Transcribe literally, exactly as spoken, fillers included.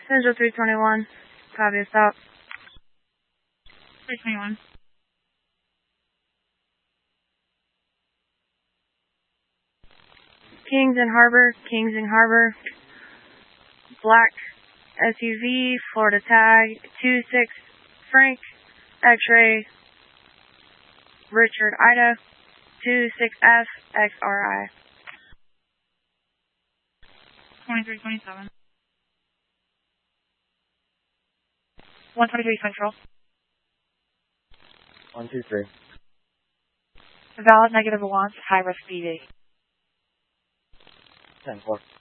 Central three twenty-one. Copy, stop. three twenty-one. Kings and Harbor, Kings and Harbor. Black S U V, Florida tag, two six Frank, X-ray, Richard Ida, two six F X R I. twenty-three twenty-seven. one twenty-three Central. one two three. Valid negative alarms, high risk B V. ten four.